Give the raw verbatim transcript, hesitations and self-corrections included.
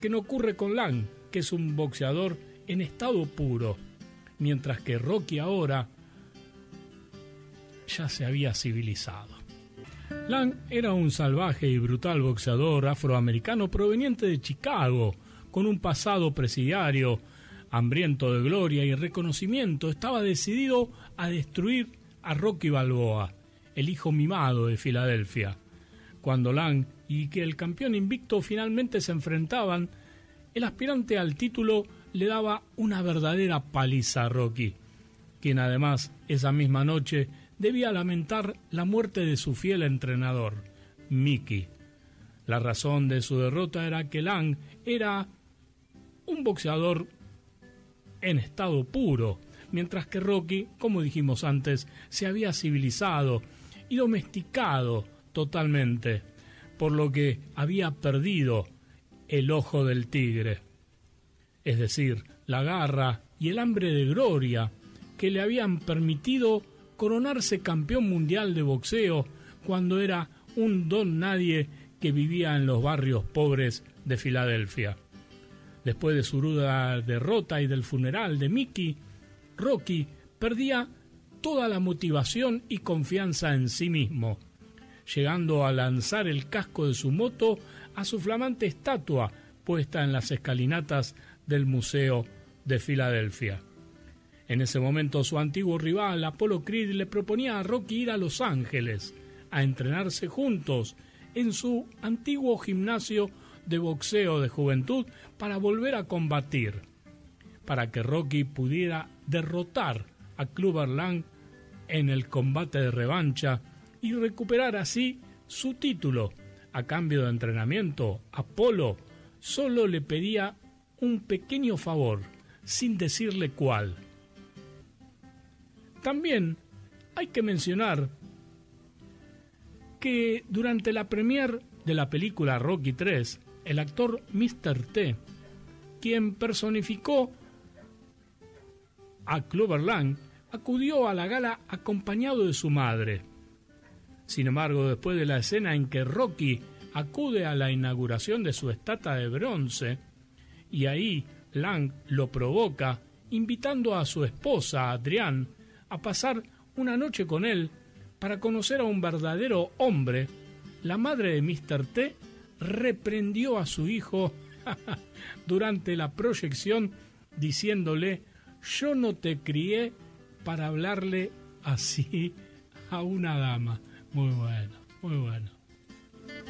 que no ocurre con Lang, que es un boxeador en estado puro, mientras que Rocky ahora ya se había civilizado. Lang era un salvaje y brutal boxeador afroamericano proveniente de Chicago, con un pasado presidiario, hambriento de gloria y reconocimiento. Estaba decidido a destruir a Rocky Balboa, el hijo mimado de Filadelfia. Cuando Lang y que el campeón invicto finalmente se enfrentaban, el aspirante al título le daba una verdadera paliza a Rocky, quien además esa misma noche debía lamentar la muerte de su fiel entrenador, Mickey. La razón de su derrota era que Lang era un boxeador en estado puro, mientras que Rocky, como dijimos antes, se había civilizado y domesticado totalmente, por lo que había perdido el ojo del tigre, es decir, la garra y el hambre de gloria que le habían permitido coronarse campeón mundial de boxeo cuando era un don nadie que vivía en los barrios pobres de Filadelfia. Después de su ruda derrota y del funeral de Mickey, Rocky perdía toda la motivación y confianza en sí mismo, llegando a lanzar el casco de su moto a su flamante estatua puesta en las escalinatas del Museo de Filadelfia. En ese momento su antiguo rival, Apollo Creed, le proponía a Rocky ir a Los Ángeles a entrenarse juntos en su antiguo gimnasio de boxeo de juventud para volver a combatir, para que Rocky pudiera derrotar a Clubber Lang en el combate de revancha y recuperar así su título. A cambio de entrenamiento, Apollo solo le pedía un pequeño favor, sin decirle cuál. También hay que mencionar que durante la premiere de la película Rocky tres, el actor míster T, quien personificó a Clubber Lang, acudió a la gala acompañado de su madre. Sin embargo, después de la escena en que Rocky acude a la inauguración de su estatua de bronce, y ahí Lang lo provoca, invitando a su esposa, Adrienne, a pasar una noche con él para conocer a un verdadero hombre, la madre de míster T reprendió a su hijo durante la proyección diciéndole: yo no te crié para hablarle así a una dama. Muy bueno, muy bueno.